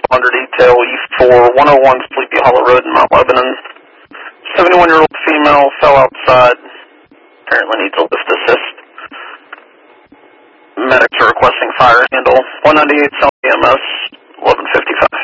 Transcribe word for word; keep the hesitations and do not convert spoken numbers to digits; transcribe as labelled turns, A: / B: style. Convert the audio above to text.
A: under detail, E four, one oh one Sleepy Hollow Road in Mount Lebanon. seventy-one-year-old female fell outside. Apparently needs a lift assist. Medics are requesting fire handle. one ninety-eight South E M S, eleven fifty-five.